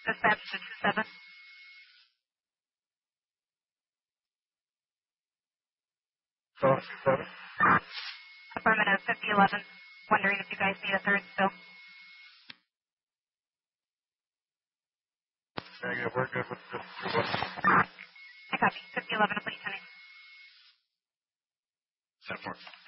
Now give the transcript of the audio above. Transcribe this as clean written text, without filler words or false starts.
Dispatch to 27. So, 27. Affirmative, 5011. Wondering if you guys need a third still. Negative, we're good with just 2. I copy. 5011 to please, honey. 10-4.